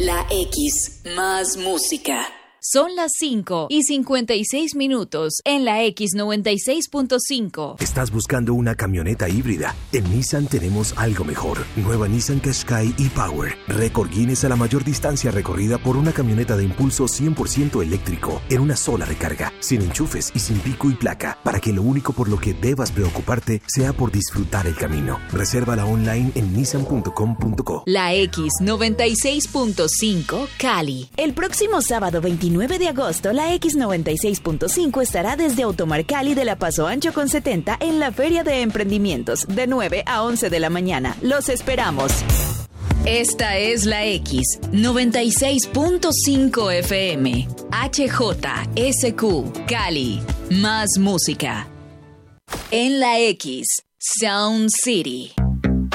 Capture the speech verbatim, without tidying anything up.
La X, más música. Son las cinco y cincuenta y seis minutos en la X noventa y seis punto cinco. ¿Estás buscando una camioneta híbrida? En Nissan tenemos algo mejor. Nueva Nissan Qashqai e-Power. Récord Guinness a la mayor distancia recorrida por una camioneta de impulso cien por ciento eléctrico en una sola recarga, sin enchufes y sin pico y placa, para que lo único por lo que debas preocuparte sea por disfrutar el camino. Resérvala online en nissan punto com punto co. La X noventa y seis punto cinco Cali. El próximo sábado veintinueve de agosto, la X noventa y seis punto cinco estará desde Automar Cali de la Paso Ancho con setenta en la Feria de Emprendimientos, de nueve a once de la mañana. ¡Los esperamos! Esta es la X noventa y seis punto cinco F M. H J S Q, Cali. Más música. En la X, Sound City.